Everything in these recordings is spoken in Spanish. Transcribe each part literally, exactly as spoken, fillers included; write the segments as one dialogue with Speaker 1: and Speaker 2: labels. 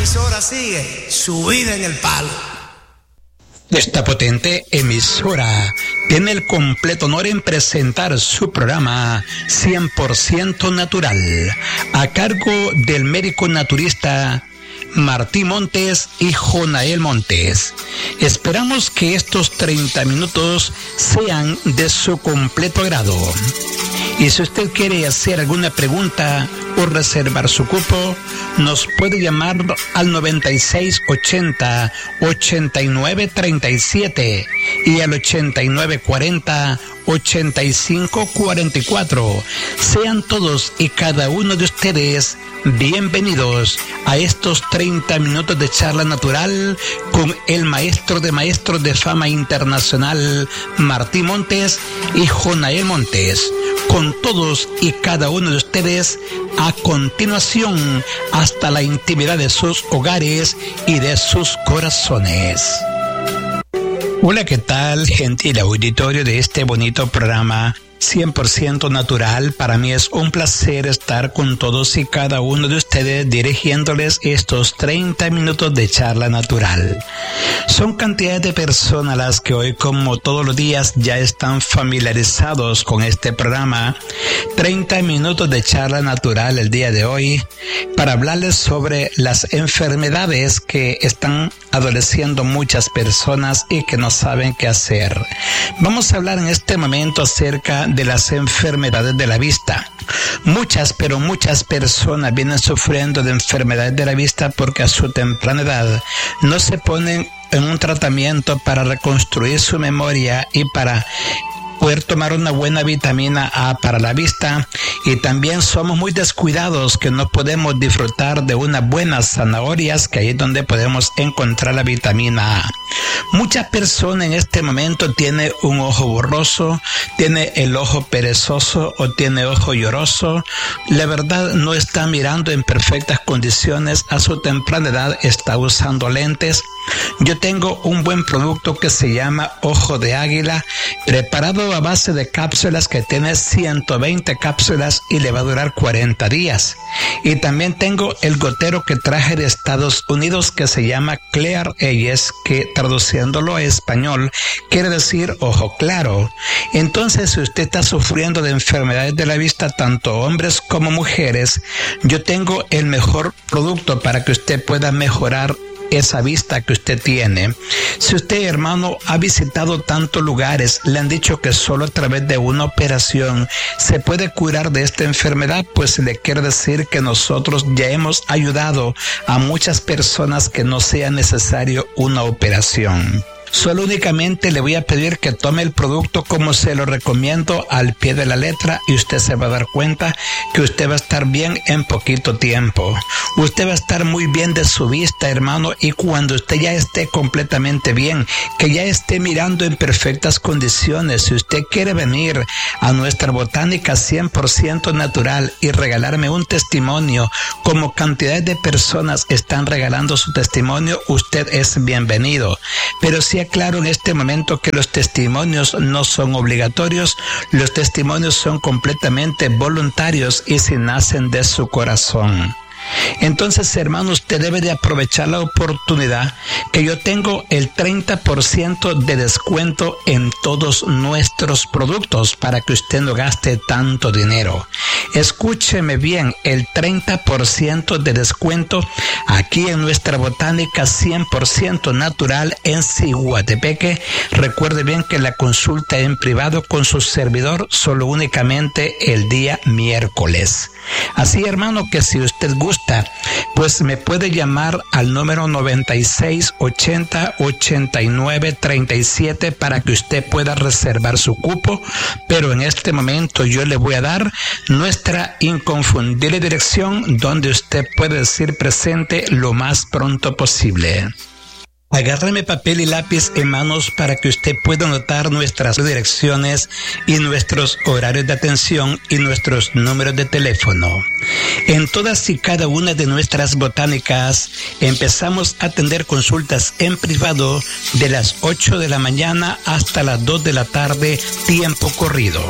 Speaker 1: emisora sigue subida en el palo.
Speaker 2: Esta potente emisora tiene el completo honor en presentar su programa cien por ciento Natural, a cargo del médico naturista Martín Montes y Jonael Montes. Esperamos que estos treinta minutos sean de su completo agrado. Y si usted quiere hacer alguna pregunta o reservar su cupo, nos puede llamar al noventa y seis ochenta ochenta y nueve treinta y siete y al ochenta y nueve cuarenta ochenta y cinco cuarenta y cuatro. Sean todos y cada uno de ustedes bienvenidos a estos treinta minutos de charla natural con el maestro de maestros de fama internacional Martín Montes y Jonael Montes. Con todos y cada uno de ustedes a continuación hasta la intimidad de sus hogares y de sus corazones. Hola, ¿qué tal, gentil auditorio de este bonito programa cien por ciento Natural? Para mí es un placer estar con todos y cada uno de ustedes dirigiéndoles estos treinta minutos de charla natural. Son cantidades de personas las que hoy, como todos los días, ya están familiarizados con este programa. treinta minutos de charla natural el día de hoy para hablarles sobre las enfermedades que están adoleciendo muchas personas y que no saben qué hacer. Vamos a hablar en este momento acerca de las enfermedades de la vista. Muchas, pero muchas personas vienen sufriendo de enfermedades de la vista porque a su temprana edad no se ponen en un tratamiento para reconstruir su memoria y para poder tomar una buena vitamina A para la vista, y también somos muy descuidados que no podemos disfrutar de unas buenas zanahorias, que ahí es donde podemos encontrar la vitamina A. Muchas personas en este momento tienen un ojo borroso, tiene el ojo perezoso o tiene ojo lloroso. La verdad no está mirando en perfectas condiciones, a su temprana edad está usando lentes. Yo tengo un buen producto que se llama Ojo de Águila, preparado a base de cápsulas, que tiene ciento veinte cápsulas y le va a durar cuarenta días. Y también tengo el gotero que traje de Estados Unidos que se llama Clear Eyes, que traduciéndolo a español quiere decir ojo claro. Entonces, si usted está sufriendo de enfermedades de la vista, tanto hombres como mujeres, yo tengo el mejor producto para que usted pueda mejorar esa vista que usted tiene. Si usted, hermano, ha visitado tantos lugares, le han dicho que solo a través de una operación se puede curar de esta enfermedad, pues le quiero decir que nosotros ya hemos ayudado a muchas personas que no sea necesario una operación. Solo únicamente le voy a pedir que tome el producto como se lo recomiendo al pie de la letra, y usted se va a dar cuenta que usted va a estar bien en poquito tiempo. Usted va a estar muy bien de su vista, hermano, y cuando usted ya esté completamente bien, que ya esté mirando en perfectas condiciones, si usted quiere venir a nuestra botánica cien por ciento natural y regalarme un testimonio, como cantidad de personas están regalando su testimonio, usted es bienvenido. Pero si aclaro en este momento que los testimonios no son obligatorios, los testimonios son completamente voluntarios y si nacen de su corazón. Entonces, hermano, usted debe de aprovechar la oportunidad que yo tengo el treinta por ciento de descuento en todos nuestros productos para que usted no gaste tanto dinero. Escúcheme bien, el treinta por ciento de descuento aquí en nuestra botánica cien por ciento natural en Ciguatepeque. Recuerde bien que la consulta en privado con su servidor solo únicamente el día miércoles. Así, hermano, que si usted gusta, pues me puede llamar al número noventa y seis ochenta ochenta y nueve treinta y siete para que usted pueda reservar su cupo, pero en este momento yo le voy a dar nuestra inconfundible dirección donde usted puede decir presente lo más pronto posible. Agárreme papel y lápiz en manos para que usted pueda anotar nuestras direcciones y nuestros horarios de atención y nuestros números de teléfono. En todas y cada una de nuestras botánicas empezamos a atender consultas en privado de las ocho de la mañana hasta las dos de la tarde, tiempo corrido.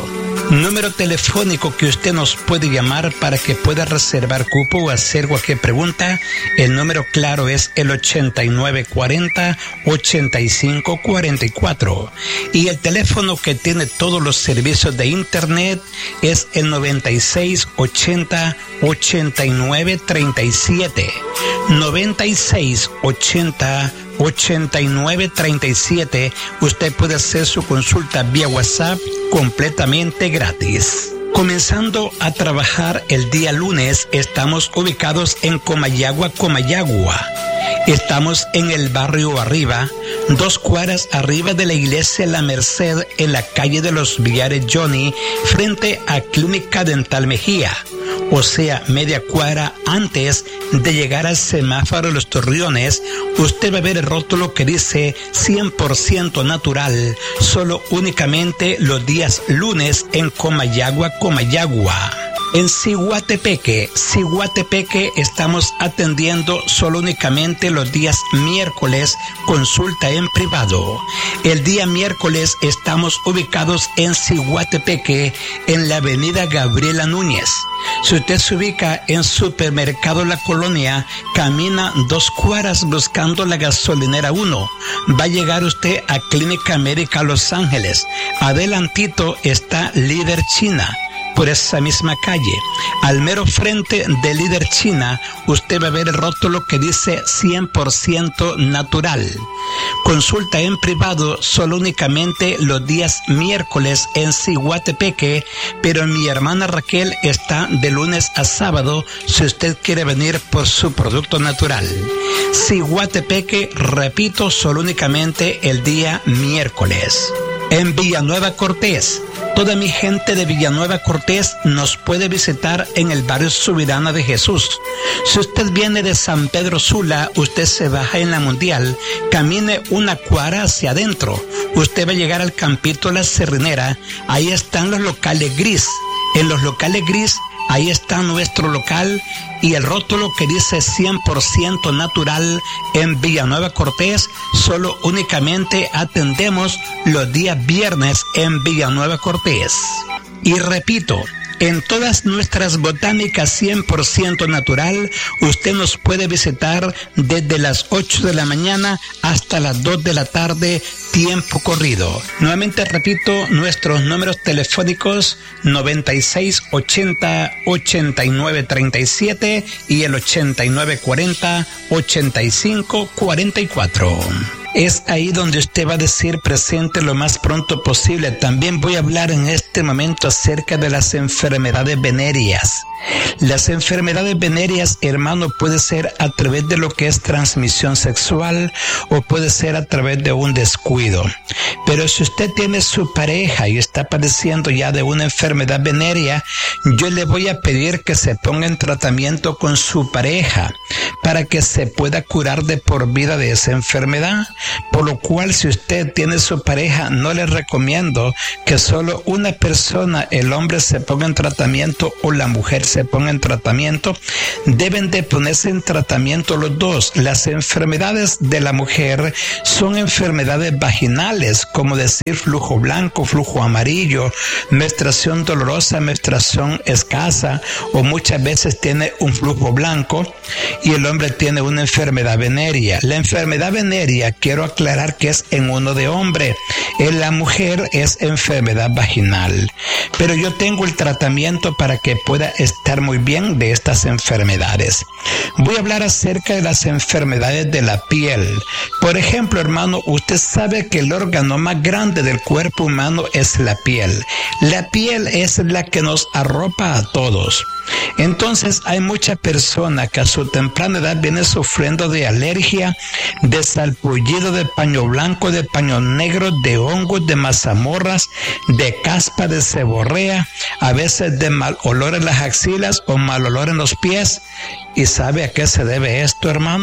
Speaker 2: Número telefónico que usted nos puede llamar para que pueda reservar cupo o hacer cualquier pregunta. El número claro es el ochenta y nueve cuarenta, ochenta y cinco cuarenta y cuatro. Y el teléfono que tiene todos los servicios de internet es el noventa y seis ochenta, ochenta y nueve treinta y siete. noventa y seis ochenta, ochenta y nueve treinta y siete. Usted puede hacer su consulta vía WhatsApp completamente gratis. Comenzando a trabajar el día lunes, estamos ubicados en Comayagua, Comayagua. Estamos en el barrio Arriba, dos cuadras arriba de la iglesia La Merced, en la calle de los Villares Johnny, frente a Clínica Dental Mejía. O sea, media cuadra antes de llegar al semáforo de los Torreones, usted va a ver el rótulo que dice cien por ciento natural, solo únicamente los días lunes en Comayagua, Comayagua. En Ciguatepeque, Ciguatepeque estamos atendiendo solo únicamente los días miércoles, consulta en privado. El día miércoles estamos ubicados en Ciguatepeque, en la avenida Gabriela Núñez. Si usted se ubica en Supermercado La Colonia, camina dos cuadras buscando la gasolinera uno. Va a llegar usted a Clínica América Los Ángeles. Adelantito está Líder China. Por esa misma calle, al mero frente de Líder China, usted va a ver el rótulo que dice cien por ciento natural. Consulta en privado solo únicamente los días miércoles en Ciguatepeque, pero mi hermana Raquel está de lunes a sábado si usted quiere venir por su producto natural. Ciguatepeque, repito, solo únicamente el día miércoles. En Villanueva Cortés, toda mi gente de Villanueva Cortés nos puede visitar en el barrio Subirana de Jesús. Si usted viene de San Pedro Sula, usted se baja en la Mundial, camine una cuadra hacia adentro. Usted va a llegar al Campito La Cerrinera, ahí están los locales gris. En los locales gris, ahí está nuestro local y el rótulo que dice cien por ciento natural en Villanueva Cortés. Solo únicamente atendemos los días viernes en Villanueva Cortés. Y repito, en todas nuestras botánicas cien por ciento natural, usted nos puede visitar desde las ocho de la mañana hasta las dos de la tarde, tiempo corrido. Nuevamente repito, nuestros números telefónicos noventa y seis ochenta, ochenta y nueve treinta y siete y el ochenta y nueve cuarenta, ochenta y cinco cuarenta y cuatro. Es ahí donde usted va a decir presente lo más pronto posible. También voy a hablar en este momento acerca de las enfermedades venéreas. Las enfermedades venéreas, hermano, puede ser a través de lo que es transmisión sexual o puede ser a través de un descuido. Pero si usted tiene su pareja y está padeciendo ya de una enfermedad venérea, yo le voy a pedir que se ponga en tratamiento con su pareja para que se pueda curar de por vida de esa enfermedad. Por lo cual, si usted tiene su pareja, no le recomiendo que solo una persona, el hombre, se ponga en tratamiento o la mujer se ponga en tratamiento. Deben de ponerse en tratamiento los dos. Las enfermedades de la mujer son enfermedades vaginales, como decir flujo blanco, flujo amarillo, menstruación dolorosa, menstruación escasa, o muchas veces tiene un flujo blanco, y el hombre tiene una enfermedad venérea. La enfermedad venérea, quiero aclarar que es en uno de hombre. En la mujer es enfermedad vaginal. Pero yo tengo el tratamiento para que pueda estar muy bien de estas enfermedades. Voy a hablar acerca de las enfermedades de la piel. Por ejemplo, hermano, usted sabe que el órgano más grande del cuerpo humano es la piel. La piel es la que nos arropa a todos. Entonces hay mucha persona que a su temprana edad viene sufriendo de alergia, de salpullido, de paño blanco, de paño negro, de hongos, de mazamorras, de caspa, de seborrea, a veces de mal olor en las axilas o mal olor en los pies. ¿Y sabe a qué se debe esto, hermano?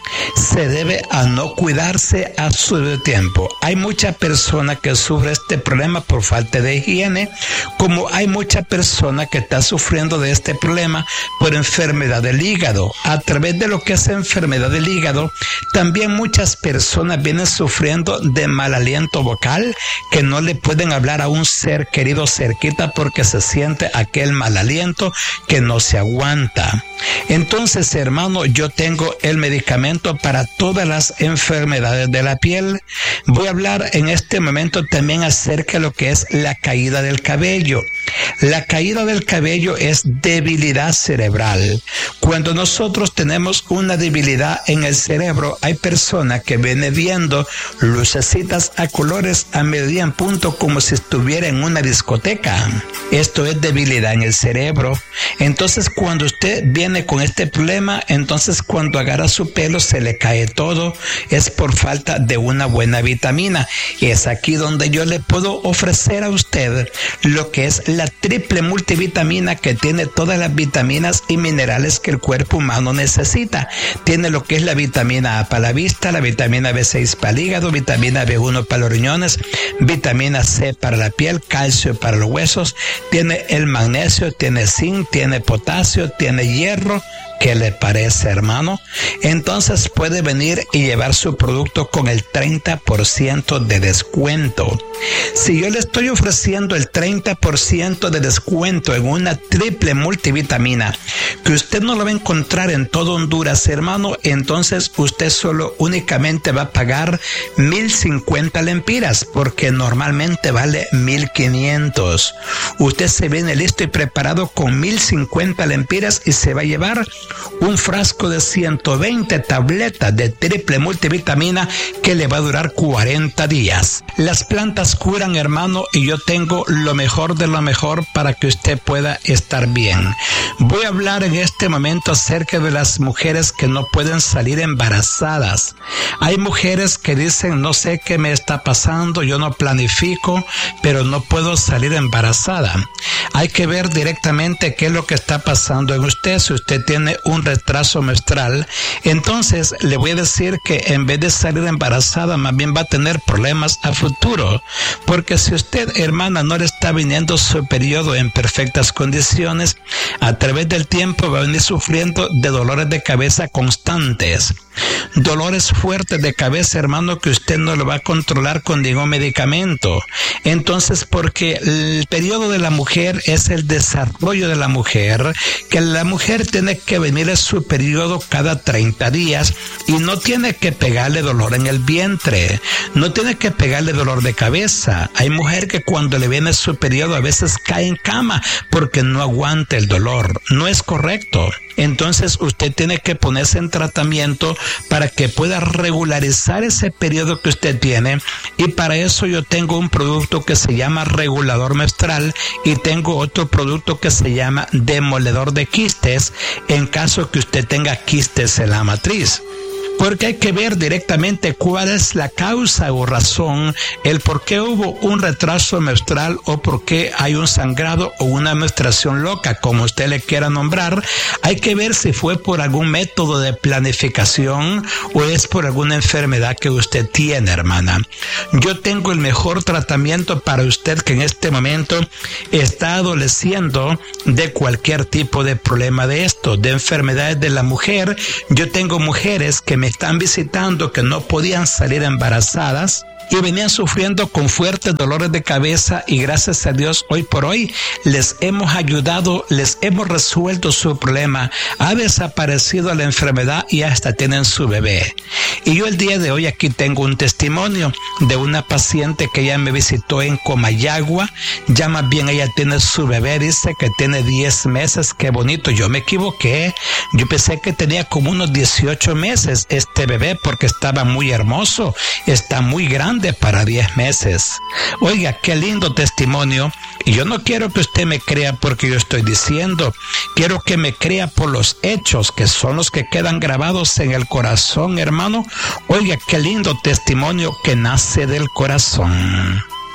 Speaker 2: se debe a no cuidarse a su tiempo. Hay mucha persona que sufre este problema por falta de higiene, como hay mucha persona que está sufriendo de este problema por enfermedad del hígado. A través de lo que es enfermedad del hígado, también muchas personas vienen sufriendo de mal aliento vocal, que no le pueden hablar a un ser querido cerquita porque se siente aquel mal aliento que no se aguanta. Entonces, hermano, yo tengo el medicamento para todas las enfermedades de la piel. Voy a hablar en este momento también acerca de lo que es la caída del cabello. La caída del cabello es debilidad cerebral. Cuando nosotros tenemos una debilidad en el cerebro, hay personas que vienen viendo lucecitas a colores a mediodía en punto como si estuviera en una discoteca. Esto es debilidad en el cerebro. Entonces, cuando usted viene con este problema, entonces cuando agarra su pelo se le cae todo, es por falta de una buena vitamina. Y es aquí donde yo le puedo ofrecer a usted lo que es la triple multivitamina, que tiene todas las vitaminas y minerales que el cuerpo humano necesita. Tiene lo que es la vitamina A para la vista, la vitamina B seis para el hígado, vitamina B uno para los riñones, vitamina C para la piel, calcio para los huesos, tiene el magnesio, tiene zinc, tiene potasio, tiene hierro. ¿Qué le parece, hermano? Entonces puede venir y llevar su producto con el treinta por ciento de descuento. Si yo le estoy ofreciendo el treinta por ciento de descuento en una triple multivitamina, que usted no lo va a encontrar en todo Honduras, hermano, entonces usted solo únicamente va a pagar mil cincuenta lempiras, porque normalmente vale mil quinientos. Usted se viene listo y preparado con mil cincuenta lempiras y se va a llevar un frasco de ciento veinte tabletas de triple multivitamina que le va a durar cuarenta días. Las plantas curan, hermano, y yo tengo lo mejor de lo mejor para que usted pueda estar bien. Voy a hablar en este momento acerca de las mujeres que no pueden salir embarazadas. Hay mujeres que dicen, no sé qué me está pasando, yo no planifico, pero no puedo salir embarazada. Hay que ver directamente qué es lo que está pasando en usted. Si usted tiene un retraso menstrual, entonces le voy a decir que en vez de salir embarazada, más bien va a tener problemas a futuro, porque si usted, hermana, no le está viniendo su periodo en perfectas condiciones, a través del tiempo va a venir sufriendo de dolores de cabeza constantes, dolores fuertes de cabeza, hermano, que usted no lo va a controlar con ningún medicamento. Entonces, porque el periodo de la mujer es el desarrollo de la mujer, que la mujer tiene que venir a su periodo cada treinta días y no tiene que pegarle dolor en el vientre, no tiene que pegarle dolor de cabeza. Hay mujer que cuando le viene su periodo a veces cae en cama porque no aguanta el dolor. No es correcto. Entonces usted tiene que ponerse en tratamiento para que pueda regularizar ese periodo que usted tiene, y para eso yo tengo un producto que se llama regulador menstrual y tengo otro producto que se llama demoledor de quistes en caso que usted tenga quistes en la matriz. Porque hay que ver directamente cuál es la causa o razón, el por qué hubo un retraso menstrual o por qué hay un sangrado o una menstruación loca, como usted le quiera nombrar. Hay que ver si fue por algún método de planificación o es por alguna enfermedad que usted tiene, hermana. Yo tengo el mejor tratamiento para usted que en este momento está adoleciendo de cualquier tipo de problema de esto, de enfermedades de la mujer. Yo tengo mujeres que me están visitando que no podían salir embarazadas y venían sufriendo con fuertes dolores de cabeza, y gracias a Dios hoy por hoy les hemos ayudado, les hemos resuelto su problema, ha desaparecido la enfermedad y hasta tienen su bebé. Y yo el día de hoy aquí tengo un testimonio de una paciente que ya me visitó en Comayagua, ya más bien ella tiene su bebé, dice que tiene diez meses, qué bonito. Yo me equivoqué, yo pensé que tenía como unos dieciocho meses este bebé porque estaba muy hermoso, está muy grande para diez meses. Oiga, qué lindo testimonio. Y yo no quiero que usted me crea porque yo estoy diciendo, quiero que me crea por los hechos, que son los que quedan grabados en el corazón, hermano. Oiga, qué lindo testimonio que nace del corazón.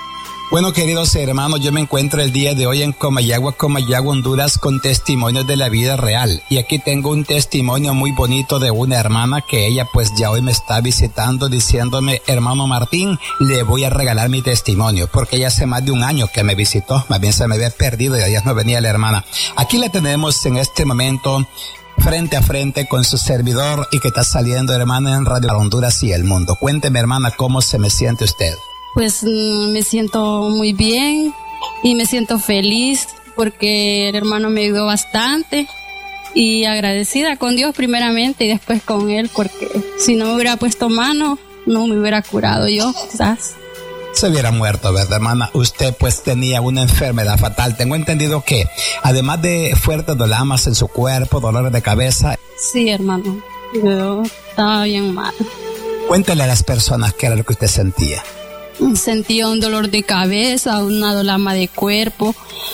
Speaker 2: Bueno, queridos hermanos, yo me encuentro el día de hoy en Comayagua, Comayagua, Honduras, con testimonios de la vida real. Y aquí tengo un testimonio muy bonito de una hermana que ella pues ya hoy me está visitando diciéndome, hermano Martín, le voy a regalar mi testimonio, porque ya hace más de un año que me visitó, más bien se me había perdido y ayer no venía la hermana. Aquí la tenemos en este momento frente a frente con su servidor y que está saliendo, hermana, en Radio Honduras y el Mundo. Cuénteme, hermana, ¿cómo se me siente usted?
Speaker 3: Pues me siento muy bien y me siento feliz porque el hermano me ayudó bastante y agradecida con Dios primeramente y después con él, porque si no me hubiera puesto mano no me hubiera curado yo, quizás.
Speaker 2: Se hubiera muerto, ¿verdad, hermana? Usted pues tenía una enfermedad fatal. Tengo entendido que además de fuertes dolamas en su cuerpo, dolores de cabeza.
Speaker 3: Sí, hermano, yo estaba bien mal.
Speaker 2: Cuéntele a las personas qué era lo que usted sentía.
Speaker 3: Sentía un dolor de cabeza, una dolama de cuerpo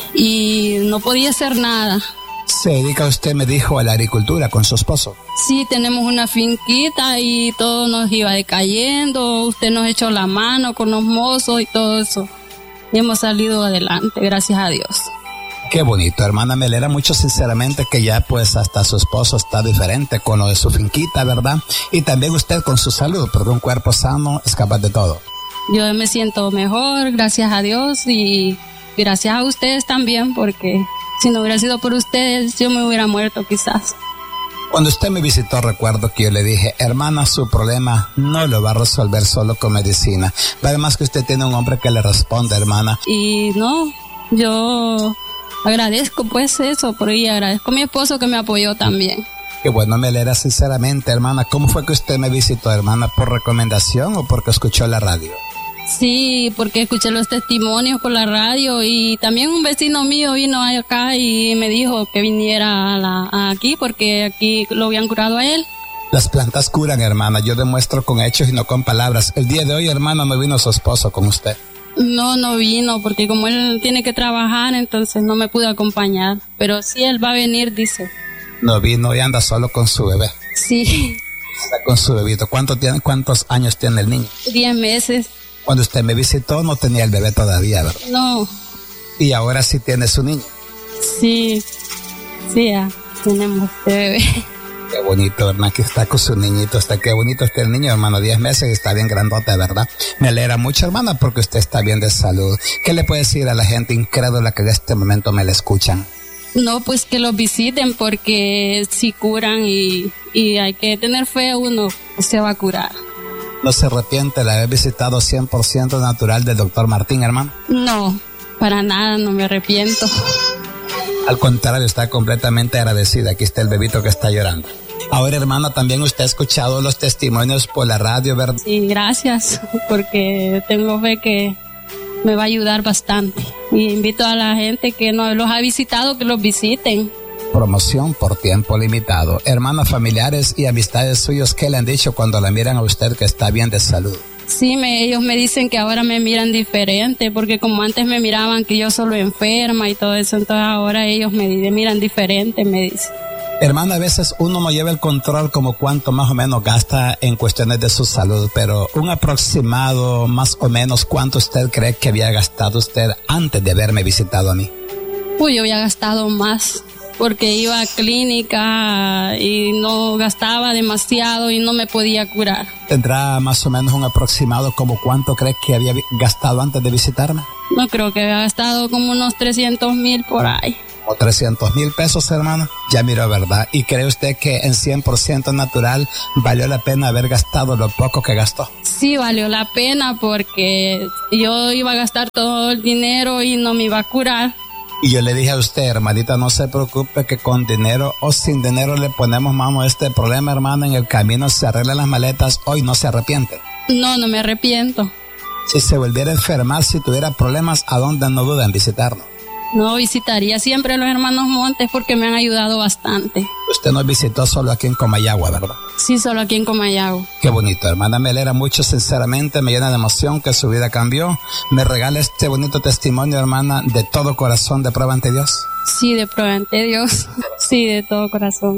Speaker 3: y no podía hacer nada.
Speaker 2: ¿Se dedica usted, me dijo, a la agricultura con su esposo?
Speaker 3: Sí, tenemos una finquita y todo nos iba decayendo. Usted nos echó la mano con los mozos y todo eso. Y hemos salido adelante, gracias a Dios.
Speaker 2: Qué bonito, hermana. Me alegra mucho sinceramente que ya pues hasta su esposo está diferente con lo de su finquita, ¿verdad? Y también usted con su salud, porque un cuerpo sano es capaz de todo.
Speaker 3: Yo me siento mejor, gracias a Dios y gracias a ustedes también, porque si no hubiera sido por ustedes, yo me hubiera muerto quizás.
Speaker 2: Cuando usted me visitó, recuerdo que yo le dije, hermana, su problema no lo va a resolver solo con medicina. Además que usted tiene un hombre que le responde, hermana.
Speaker 3: Y no, yo agradezco pues eso, por ahí agradezco a mi esposo que me apoyó también.
Speaker 2: Qué bueno, me alegra sinceramente, hermana. ¿Cómo fue que usted me visitó, hermana? ¿Por recomendación o porque escuchó la radio?
Speaker 3: Sí, porque escuché los testimonios por la radio y también un vecino mío vino acá y me dijo que viniera a la, a aquí porque aquí lo habían curado a él.
Speaker 2: Las plantas curan, hermana. Yo demuestro con hechos y no con palabras. El día de hoy, hermana, no vino su esposo con usted.
Speaker 3: No, no vino porque como él tiene que trabajar, entonces no me pudo acompañar. Pero sí, él va a venir, dice.
Speaker 2: No vino y anda solo con su bebé.
Speaker 3: Sí.
Speaker 2: Anda con su bebito. ¿Cuánto tiene, ¿Cuántos años tiene el niño?
Speaker 3: Diez meses.
Speaker 2: Cuando usted me visitó no tenía el bebé todavía, ¿verdad?
Speaker 3: No.
Speaker 2: Y ahora sí tiene su niño.
Speaker 3: Sí, sí, ya tenemos este bebé.
Speaker 2: Qué bonito, ¿verdad? Que está con su niñito. Está qué bonito este el niño, hermano. Diez meses y está bien grandote, ¿verdad? Me alegra mucho, hermana, porque usted está bien de salud. ¿Qué le puede decir a la gente incrédula que en este momento me la escuchan?
Speaker 3: No, pues que los visiten porque si curan y, y hay que tener fe, uno se va a curar.
Speaker 2: ¿No se arrepiente de haber visitado cien por ciento natural del doctor Martín, hermano?
Speaker 3: No, para nada, no me arrepiento.
Speaker 2: Al contrario, está completamente agradecida. Aquí está el bebito que está llorando. Ahora, hermana, también usted ha escuchado los testimonios por la radio, ¿verdad?
Speaker 3: Sí, gracias, porque tengo fe que me va a ayudar bastante. Y invito a la gente que no los ha visitado, que los visiten.
Speaker 2: Promoción por tiempo limitado. Hermanos, familiares y amistades suyos, ¿qué le han dicho cuando la miran a usted que está bien de salud?
Speaker 3: Sí, me, ellos me dicen que ahora me miran diferente, porque como antes me miraban que yo solo enferma y todo eso, entonces ahora ellos me, me miran diferente, me dicen.
Speaker 2: Hermana, a veces uno no lleva el control como cuánto más o menos gasta en cuestiones de su salud, pero un aproximado más o menos cuánto usted cree que había gastado usted antes de haberme visitado a mí.
Speaker 3: Uy, yo había gastado más. Porque iba a clínica y no gastaba demasiado y no me podía curar.
Speaker 2: ¿Tendrá más o menos un aproximado como cuánto cree que había gastado antes de visitarme?
Speaker 3: No, creo que había gastado como unos trescientos mil por ahí.
Speaker 2: ¿O trescientos mil pesos, hermano? Ya miró, ¿verdad? ¿Y cree usted que en cien por ciento natural valió la pena haber gastado lo poco que gastó?
Speaker 3: Sí, valió la pena porque yo iba a gastar todo el dinero y no me iba a curar.
Speaker 2: Y yo le dije a usted, hermanita, no se preocupe que con dinero o sin dinero le ponemos mano a este problema, hermana. En el camino se arreglan las maletas, hoy no se arrepiente.
Speaker 3: No, no me arrepiento.
Speaker 2: Si se volviera a enfermar, si tuviera problemas, ¿a dónde no duda en visitarnos?
Speaker 3: No, visitaría siempre a los hermanos Montes porque me han ayudado bastante.
Speaker 2: Usted nos visitó solo aquí en Comayagua, ¿verdad?
Speaker 3: Sí, solo aquí en Comayagua.
Speaker 2: Qué bonito, hermana. Me alegra mucho, sinceramente. Me llena de emoción que su vida cambió. Me regala este bonito testimonio, hermana, de todo corazón, de prueba ante Dios.
Speaker 3: Sí, de prueba ante Dios. Sí, de todo corazón.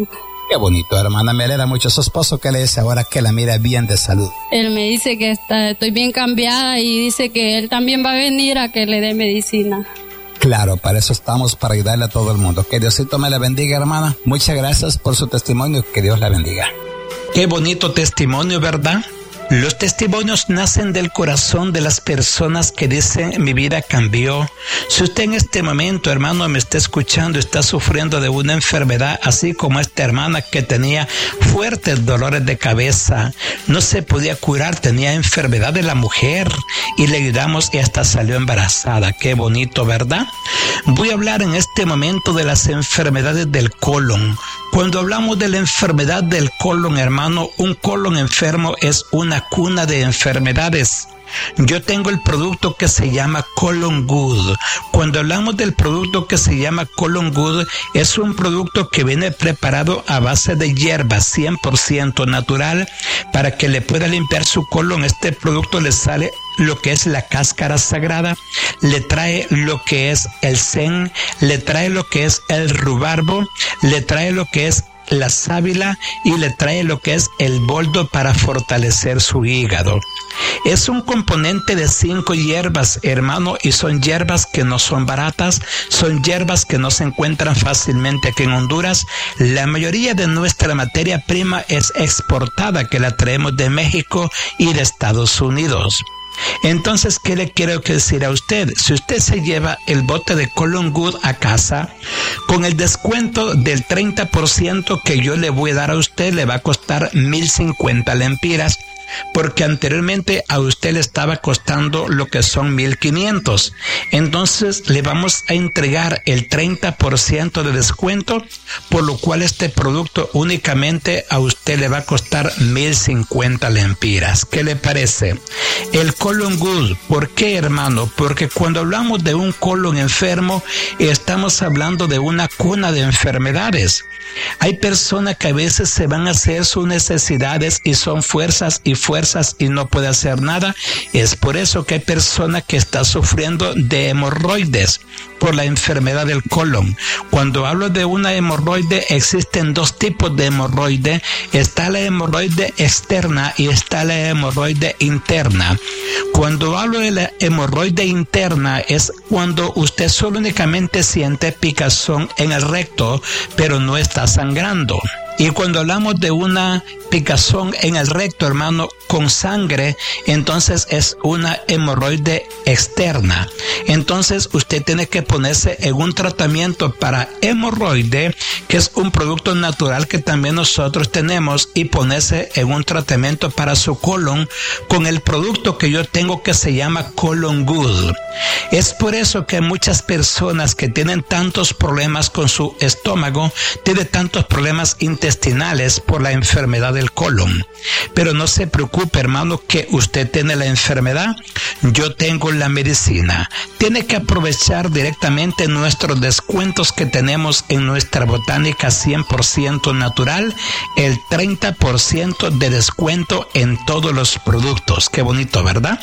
Speaker 2: Qué bonito, hermana. Me alegra mucho. Su esposo, ¿qué le dice ahora que la mira bien de salud?
Speaker 3: Él me dice que está, estoy bien cambiada y dice que él también va a venir a que le dé medicina.
Speaker 2: Claro, para eso estamos, para ayudarle a todo el mundo. Que Diosito me la bendiga, hermana. Muchas gracias por su testimonio. Que Dios la bendiga. Qué bonito testimonio, ¿verdad? Los testimonios nacen del corazón de las personas que dicen mi vida cambió. Si usted en este momento, hermano, me está escuchando, está sufriendo de una enfermedad, así como esta hermana que tenía fuertes dolores de cabeza, no se podía curar, tenía enfermedad de la mujer y le ayudamos y hasta salió embarazada. Qué bonito, ¿verdad? Voy a hablar en este momento de las enfermedades del colon. Cuando hablamos de la enfermedad del colon, hermano, un colon enfermo es una cuna de enfermedades. Yo tengo el producto que se llama Colon Good. Cuando hablamos del producto que se llama Colon Good, es un producto que viene preparado a base de hierba cien por ciento natural para que le pueda limpiar su colon. Este producto le sale lo que es la cáscara sagrada, le trae lo que es el zen, le trae lo que es el rubarbo, le trae lo que es la sábila y le trae lo que es el boldo para fortalecer su hígado. Es un componente de cinco hierbas, hermano, y son hierbas que no son baratas, son hierbas que no se encuentran fácilmente aquí en Honduras. La mayoría de nuestra materia prima es exportada, que la traemos de México y de Estados Unidos. Entonces, ¿qué le quiero decir a usted? Si usted se lleva el bote de Colon Good a casa, con el descuento del treinta por ciento que yo le voy a dar a usted, le va a costar mil cincuenta lempiras, porque anteriormente a usted le estaba costando lo que son mil quinientos. Entonces le vamos a entregar el treinta por ciento de descuento, por lo cual este producto únicamente a usted le va a costar mil cincuenta lempiras. ¿Qué le parece? El Colon Good, ¿por qué, hermano? Porque cuando hablamos de un colon enfermo, estamos hablando de una cuna de enfermedades. Hay personas que a veces se van a hacer sus necesidades y son fuerzas y fuerzas y no puede hacer nada. Es por eso que hay personas que están sufriendo de hemorroides por la enfermedad del colon. Cuando hablo de una hemorroide, existen dos tipos de hemorroide. Está la hemorroide externa y está la hemorroide interna. Cuando hablo de la hemorroide interna es cuando usted solo únicamente siente picazón en el recto, pero no está sangrando. Y cuando hablamos de una picazón en el recto, hermano, con sangre, entonces es una hemorroide externa. Entonces usted tiene que ponerse en un tratamiento para hemorroide, que es un producto natural que también nosotros tenemos, y ponerse en un tratamiento para su colon con el producto que yo tengo que se llama Colon Good. Es por eso que muchas personas que tienen tantos problemas con su estómago, tienen tantos problemas intestinales por la enfermedad del colon. Pero no se preocupe, hermano, que usted tiene la enfermedad, yo tengo la medicina. Tiene que aprovechar directamente nuestros descuentos que tenemos en nuestra botánica cien por ciento natural, el treinta por ciento de descuento en todos los productos. Qué bonito, ¿verdad?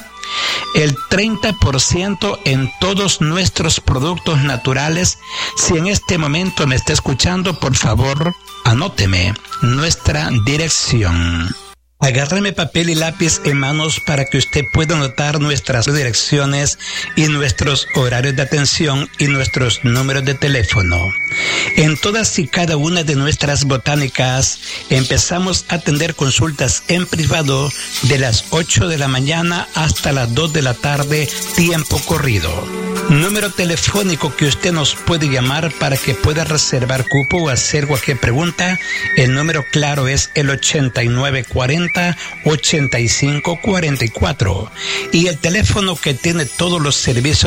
Speaker 2: El treinta por ciento en todos nuestros productos naturales. Si en este momento me está escuchando, por favor, anóteme nuestra dirección. Agárreme papel y lápiz en manos para que usted pueda anotar nuestras direcciones y nuestros horarios de atención y nuestros números de teléfono. En todas y cada una de nuestras botánicas empezamos a atender consultas en privado de las ocho de la mañana hasta las dos de la tarde, tiempo corrido. Número telefónico que usted nos puede llamar para que pueda reservar cupo o hacer cualquier pregunta. El número claro es el ochenta y nueve cuarenta, ochenta y cinco cuarenta y cuatro. Y el teléfono que tiene todos los servicios